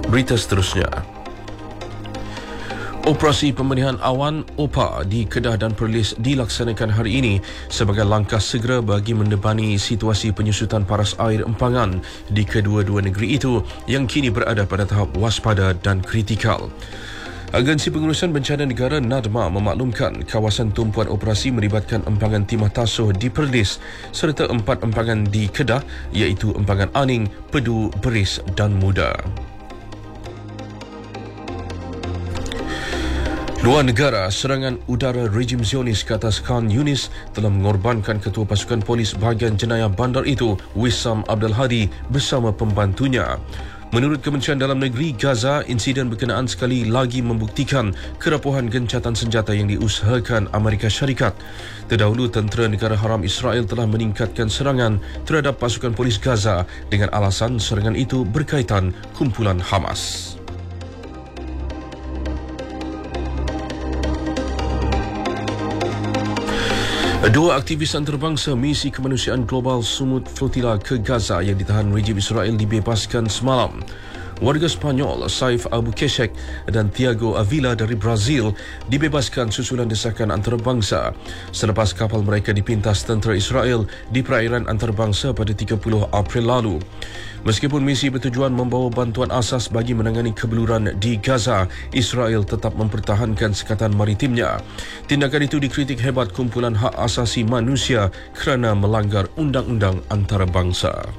Berita seterusnya. Operasi pembenihan awan OPA di Kedah dan Perlis dilaksanakan hari ini sebagai langkah segera bagi mendebani situasi penyusutan paras air empangan di kedua-dua negeri itu yang kini berada pada tahap waspada dan kritikal. Agensi Pengurusan Bencana Negara NADMA memaklumkan kawasan tumpuan operasi melibatkan empangan Timah Tasuh di Perlis serta 4 empangan di Kedah iaitu empangan Aning, Pedu, Beris dan Muda. Luar negara, serangan udara rejim Zionis ke atas Khan Yunis telah mengorbankan Ketua Pasukan Polis Bahagian Jenayah Bandar itu, Wissam Abdul Hadi bersama pembantunya. Menurut Kementerian Dalam Negeri Gaza, insiden berkenaan sekali lagi membuktikan kerapuhan gencatan senjata yang diusahakan Amerika Syarikat. Terdahulu, tentera negara haram Israel telah meningkatkan serangan terhadap pasukan polis Gaza dengan alasan serangan itu berkaitan kumpulan Hamas. Dua aktivis antarabangsa misi kemanusiaan global sumut flotila ke Gaza yang ditahan rejim Israel dibebaskan semalam. Warga Spanyol Saif Albuquerque dan Tiago Avila dari Brazil dibebaskan susulan desakan antarabangsa selepas kapal mereka dipintas tentera Israel di perairan antarabangsa pada 30 April lalu. Meskipun misi bertujuan membawa bantuan asas bagi menangani kebeluran di Gaza, Israel tetap mempertahankan sekatan maritimnya. Tindakan itu dikritik hebat kumpulan hak asasi manusia kerana melanggar undang-undang antarabangsa.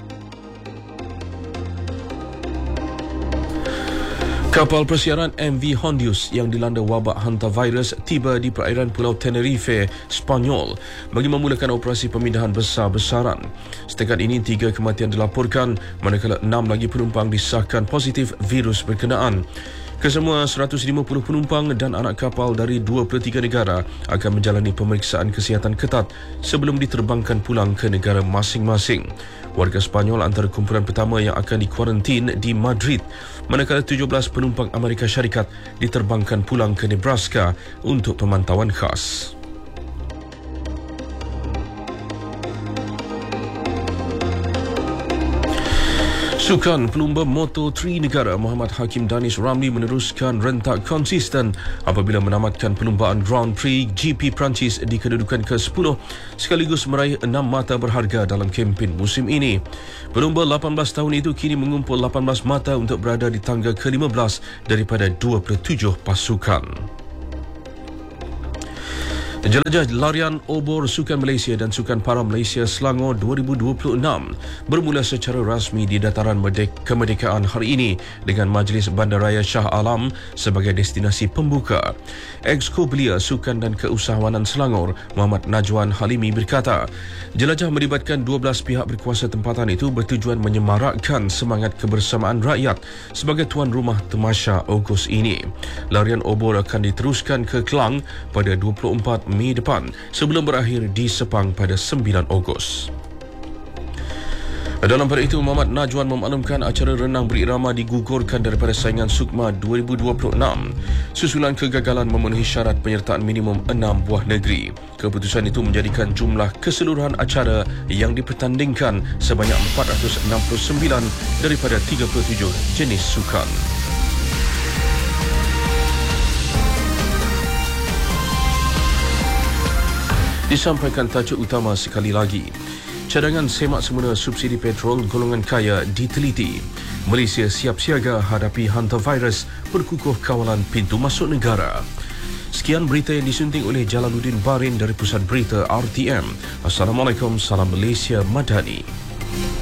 Kapal persiaran MV Hondius yang dilanda wabak hantavirus tiba di perairan Pulau Tenerife, Spanyol bagi memulakan operasi pemindahan besar-besaran. Setakat ini 3 kematian dilaporkan manakala 6 lagi penumpang disahkan positif virus berkenaan. Kesemua 150 penumpang dan anak kapal dari 23 negara akan menjalani pemeriksaan kesihatan ketat sebelum diterbangkan pulang ke negara masing-masing. Warga Spanyol antara kumpulan pertama yang akan dikuarantin di Madrid, manakala 17 penumpang Amerika Syarikat diterbangkan pulang ke Nebraska untuk pemantauan khas. Sukan pelumba Moto3 negara Muhammad Hakim Danis Ramli meneruskan rentak konsisten apabila menamatkan perlumbaan Grand Prix GP Perancis di kedudukan ke-10 sekaligus meraih 6 mata berharga dalam kempen musim ini. Pelumba 18 tahun itu kini mengumpul 18 mata untuk berada di tangga ke-15 daripada 27 pasukan. Jelajah larian obor Sukan Malaysia dan Sukan Para Malaysia Selangor 2026 bermula secara rasmi di Dataran Kemerdekaan hari ini dengan Majlis Bandaraya Shah Alam sebagai destinasi pembuka. Exco Belia Sukan dan Keusahawanan Selangor, Muhammad Najwan Halimi berkata, jelajah melibatkan 12 pihak berkuasa tempatan itu bertujuan menyemarakkan semangat kebersamaan rakyat sebagai tuan rumah tamasya Ogos ini. Larian obor akan diteruskan ke Kelang pada 24 Mei depan sebelum berakhir di Sepang pada 9 Ogos. Dalam pada itu, Muhammad Najwan memaklumkan acara renang berirama digugurkan daripada saingan Sukma 2026 susulan kegagalan memenuhi syarat penyertaan minimum 6 buah negeri. Keputusan itu menjadikan jumlah keseluruhan acara yang dipertandingkan sebanyak 469 daripada 37 jenis sukan. Disampaikan tajuk utama sekali lagi. Cadangan semak semula subsidi petrol golongan kaya diteliti. Malaysia siap siaga hadapi hantavirus, perkukuh kawalan pintu masuk negara. Sekian berita yang disunting oleh Jalaluddin Barin dari Pusat Berita RTM. Assalamualaikum, salam Malaysia Madani.